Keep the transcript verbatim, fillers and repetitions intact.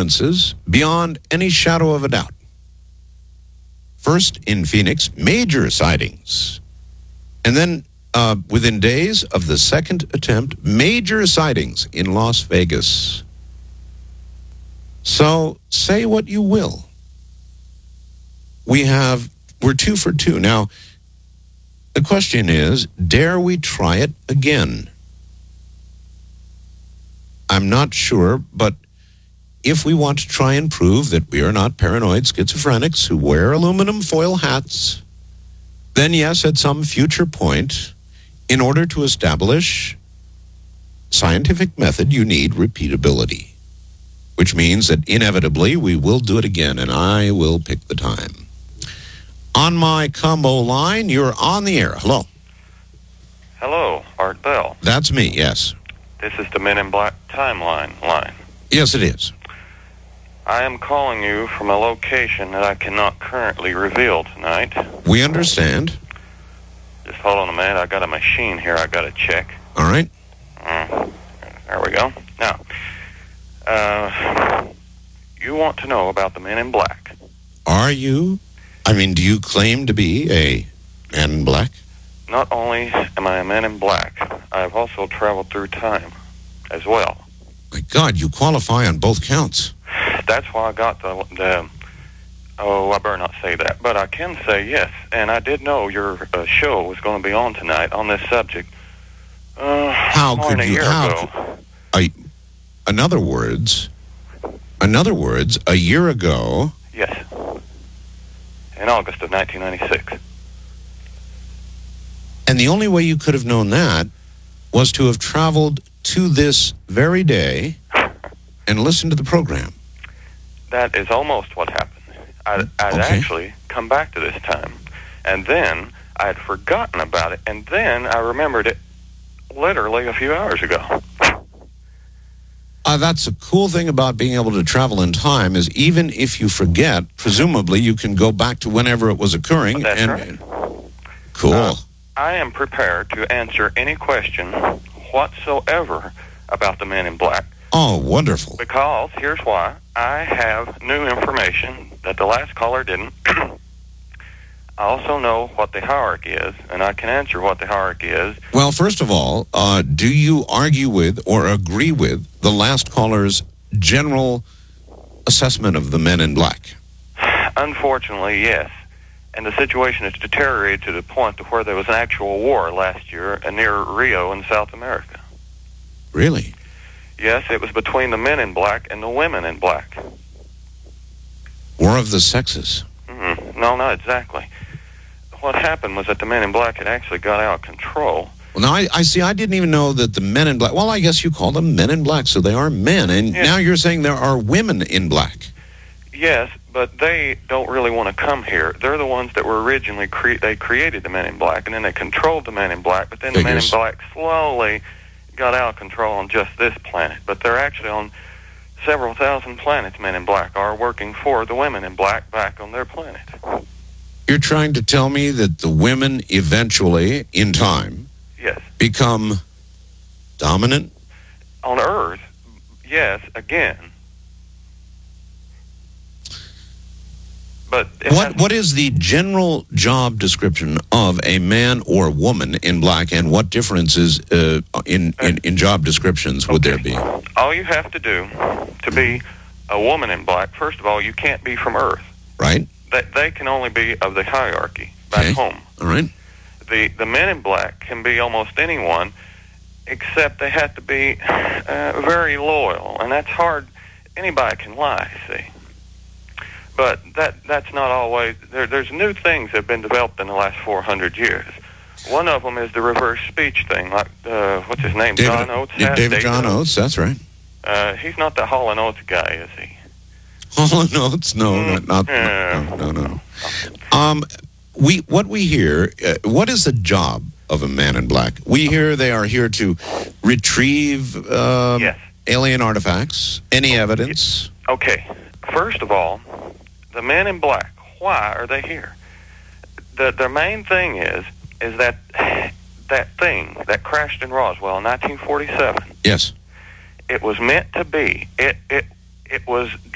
differences beyond any shadow of a doubt. First, in Phoenix, major sightings. And then, uh, within days of the second attempt, major sightings in Las Vegas. So, say what you will. We have, we're two for two. Now, the question is, dare we try it again? I'm not sure, but if we want to try and prove that we are not paranoid schizophrenics who wear aluminum foil hats, then yes, at some future point, in order to establish scientific method, you need repeatability, which means that inevitably we will do it again, and I will pick the time. On my combo line, you're on the air. Hello. Hello, Art Bell. That's me, yes. This is the Men in Black timeline line. Yes, it is. I am calling you from a location that I cannot currently reveal tonight. We understand. Just hold on a minute. I got a machine here I got to check. All right. Mm, there we go. Now, uh, you want to know about the Men in Black. Are you? I mean, do you claim to be a man in black? Not only am I a Man in Black, I've also traveled through time as well. My God, you qualify on both counts. That's why I got the, the, oh, I better not say that, but I can say yes, and I did know your uh, show was going to be on tonight on this subject. Uh, how more could than a you, year how, ago. I, in other words, in other words, a year ago. Yes, in August of nineteen ninety-six. And the only way you could have known that was to have traveled to this very day and listened to the program. That is almost what happened. I'd, I'd okay. actually come back to this time, and then I had forgotten about it, and then I remembered it literally a few hours ago. Uh, that's a cool thing about being able to travel in time is even if you forget, presumably you can go back to whenever it was occurring. That's and, right. Cool. Uh, I am prepared to answer any question whatsoever about the Men in Black. Oh, wonderful. Because, here's why, I have new information that the last caller didn't. I also know what the hierarchy is, and I can answer what the hierarchy is. Well, first of all, uh, do you argue with or agree with the last caller's general assessment of the Men in Black? Unfortunately, yes. And the situation has deteriorated to the point to where there was an actual war last year near Rio in South America. Really? Yes, it was between the Men in Black and the Women in Black. War of the sexes. Mm-hmm. No, not exactly. What happened was that the Men in Black had actually got out of control. Well, now, I, I see, I didn't even know that the Men in Black, well, I guess you call them Men in Black, so they are men, and yes. Now you're saying there are women in black. Yes, but they don't really want to come here. They're the ones that were originally, cre- they created the Men in Black, and then they controlled the Men in Black, but then Figures. the Men in Black slowly got out of control on just this planet. But they're actually on several thousand planets, Men in Black are working for the Women in Black back on their planet. You're trying to tell me that the women eventually, in time, yes, become dominant? On Earth, yes, again. But what what is the general job description of a man or woman in black, and what differences uh, in, in, in job descriptions would okay. there be? All you have to do to be a woman in black, first of all, you can't be from Earth. Right. They, they can only be of the hierarchy back okay. home. All right. The, the Men in Black can be almost anyone, except they have to be uh, very loyal, and that's hard. Anybody can lie, see. But that that's not always... There, there's new things that have been developed in the last four hundred years. One of them is the reverse speech thing, like, uh, what's his name, David, John Oates? Yeah, David, David John Oates, Oates, that's right. Uh, he's not the Hall and Oates guy, is he? Hall and Oates? No, mm, not, not yeah. no, no, no. Um, we, what we hear, uh, what is the job of a man in black? We hear they are here to retrieve uh, yes. alien artifacts, any evidence. Okay, first of all, the Men in Black, why are they here? The the main thing is is that that thing that crashed in Roswell in nineteen forty-seven. Yes. It was meant to be. It it it was